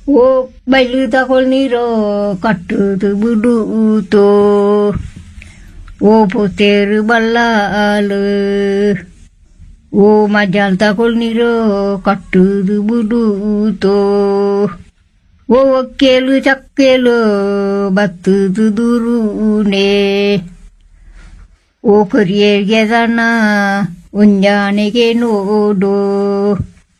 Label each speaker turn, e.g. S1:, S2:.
S1: ಓ ಬೈಲು ತಗೊಳ್ನೀರೋ ಕಟ್ಟುದು ಬಿಡುತ್ತೋ ಓ ಪೋತೇರು ಬಲ್ಲಾಲು ಓ ಮಜಾಲ್ ತಗೊಳ್ನೀರೋ ಕಟ್ಟುದು ಬಿಡುತ್ತೋ ಓ ಒಕ್ಕೇಲು ಚಕ್ಕೇಲು ಬತ್ತುದು ದುರುನೆ ಓ ಕೊರಿಯರ್ಗೆ ದನ ಉಂಜಾನೆಗೆ ನೋಡು